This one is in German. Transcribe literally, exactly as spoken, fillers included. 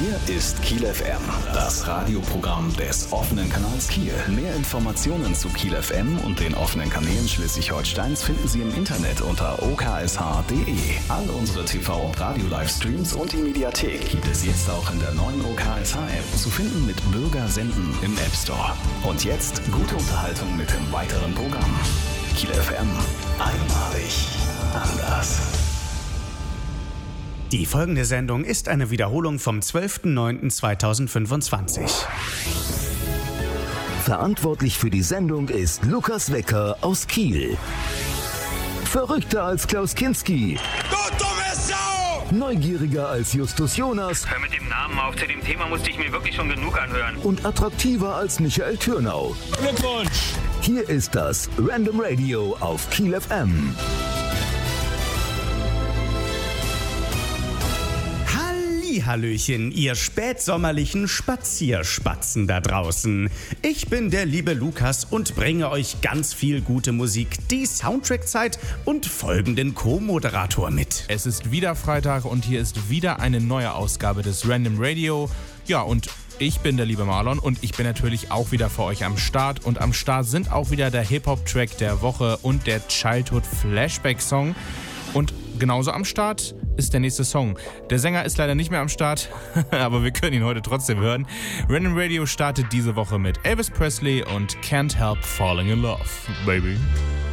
Hier ist Kiel F M, das Radioprogramm des offenen Kanals Kiel. Mehr Informationen zu Kiel F M und den offenen Kanälen Schleswig-Holsteins finden Sie im Internet unter o k s h punkt d e. All unsere T V- und Radio-Livestreams und die Mediathek gibt es jetzt auch in der neuen O K S H-App, zu finden mit Bürger senden im App Store. Und jetzt gute Unterhaltung mit dem weiteren Programm. Kiel F M, einmalig anders. Die folgende Sendung ist eine Wiederholung vom zwölften neunten zweitausendfünfundzwanzig. Verantwortlich für die Sendung ist Lukas Wecker aus Kiel. Verrückter als Klaus Kinski. Du dumme Sau! Neugieriger als Justus Jonas. Hör mit dem Namen auf, zu dem Thema musste ich mir wirklich schon genug anhören. Und attraktiver als Michael Türnau. Glückwunsch! Hier ist das Random Radio auf Kiel F M. Hallöchen, ihr spätsommerlichen Spazierspatzen da draußen. Ich bin der liebe Lukas und bringe euch ganz viel gute Musik, die Soundtrack-Zeit und folgenden Co-Moderator mit. Es ist wieder Freitag und hier ist wieder eine neue Ausgabe des Random Radio. Ja, und ich bin der liebe Marlon und ich bin natürlich auch wieder für euch am Start. Und am Start sind auch wieder der Hip-Hop-Track der Woche und der Childhood-Flashback-Song. Und genauso am Start ist der nächste Song. Der Sänger ist leider nicht mehr am Start, aber wir können ihn heute trotzdem hören. Random Radio startet diese Woche mit Elvis Presley und Can't Help Falling in Love, Baby.